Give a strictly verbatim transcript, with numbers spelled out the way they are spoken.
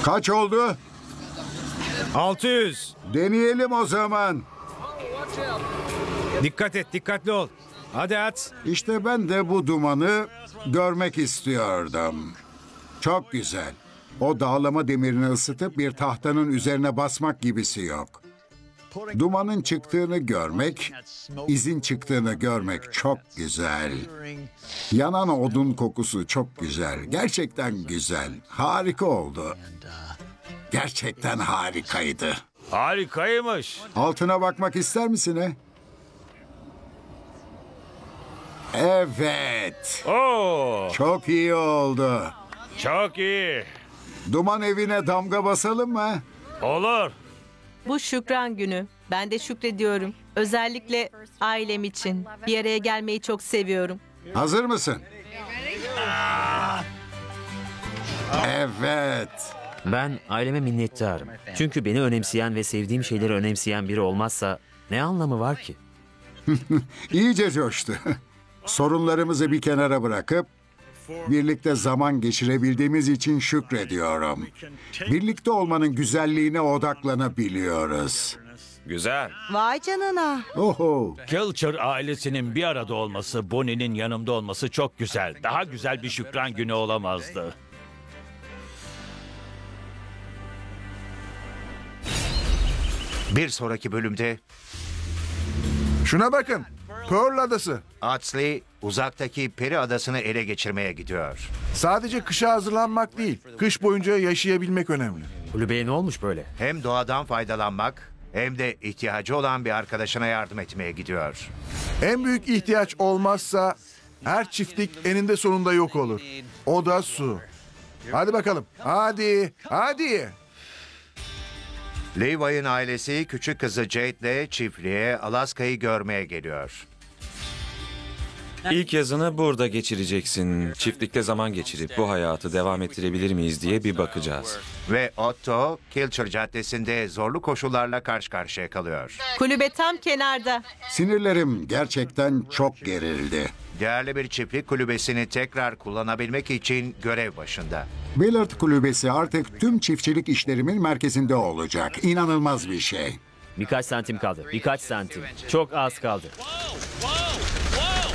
Kaç oldu? altı yüz. Deneyelim o zaman. Dikkat et, dikkatli ol. Hadi at. İşte ben de bu dumanı görmek istiyordum. Çok güzel. O dağlama demirini ısıtıp bir tahtanın üzerine basmak gibisi yok. Dumanın çıktığını görmek, izin çıktığını görmek çok güzel. Yanan odun kokusu çok güzel. Gerçekten güzel. Harika oldu. Gerçekten harikaydı. Harikaymış. Altına bakmak ister misin he? Evet. Oo, Çok iyi oldu. çok iyi. Duman evine damga basalım mı? Olur. Bu Şükran Günü. Ben de şükrediyorum. Özellikle ailem için. Bir araya gelmeyi çok seviyorum. Hazır mısın? Evet. Ben aileme minnettarım. Çünkü beni önemseyen ve sevdiğim şeyleri önemseyen biri olmazsa ne anlamı var ki? İyice coştu. Sorunlarımızı bir kenara bırakıp birlikte zaman geçirebildiğimiz için şükrediyorum. Birlikte olmanın güzelliğine odaklanabiliyoruz. Güzel. Vay canına. Oho. Kilcher ailesinin bir arada olması, Bonnie'nin yanımda olması çok güzel. Daha güzel bir şükran günü olamazdı. Bir sonraki bölümde Şuna bakın. Pearl Adası. Atsley uzaktaki peri adasını ele geçirmeye gidiyor. Sadece kışa hazırlanmak değil, kış boyunca yaşayabilmek önemli. Kulübeye ne olmuş böyle? Hem doğadan faydalanmak hem de ihtiyacı olan bir arkadaşına yardım etmeye gidiyor. En büyük ihtiyaç olmazsa her çiftlik eninde sonunda yok olur. O da su. Hadi bakalım. Hadi. Hadi. Levi'nin ailesi küçük kızı Jade'le çiftliğe Alaska'yı görmeye geliyor. İlk yazını burada geçireceksin. Çiftlikte zaman geçirip bu hayatı devam ettirebilir miyiz diye bir bakacağız. Ve Otto, Kilcher Caddesi'nde zorlu koşullarla karşı karşıya kalıyor. Kulübe tam kenarda. Sinirlerim gerçekten çok gerildi. Değerli bir çiftlik kulübesini tekrar kullanabilmek için görev başında. Billard Kulübesi artık tüm çiftçilik işlerimin merkezinde olacak. İnanılmaz bir şey. Birkaç santim kaldı. Birkaç santim. Çok az kaldı.